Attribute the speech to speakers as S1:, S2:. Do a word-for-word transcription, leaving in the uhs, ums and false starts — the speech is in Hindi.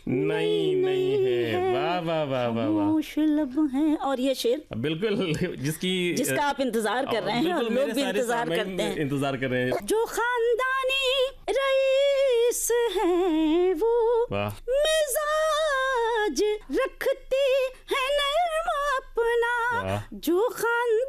S1: नहीं नहीं है। वाह वाह वाह वाह वाह,
S2: लब है। और ये शेर
S1: बिल्कुल जिसकी
S2: जिसका आप इंतजार कर रहे हैं और लोग भी इंतजार करते हैं,
S1: इंतजार कर रहे हैं।
S2: जो खानदानी रईस है वो मिजाज रखती है नर्म अपना, जो खान